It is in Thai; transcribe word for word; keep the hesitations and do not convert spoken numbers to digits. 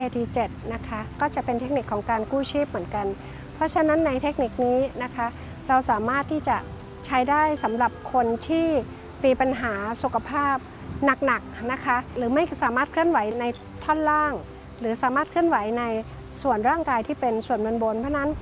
เอ ที เจ็ด นะคะก็จะเป็นเทคนิคของการกู้ชีพเหมือนกันเพราะฉะนั้นในเทคนิคนี้นะคะเราสามารถที่จะใช้ได้สำหรับคนที่มีปัญหาสุขภาพหนักๆนะคะหรือไม่สามารถเคลื่อนไหวในท่อนล่างหรือสามารถเคลื่อนไหวในส่วนร่างกายที่เป็นส่วนบนๆเพราะนั้น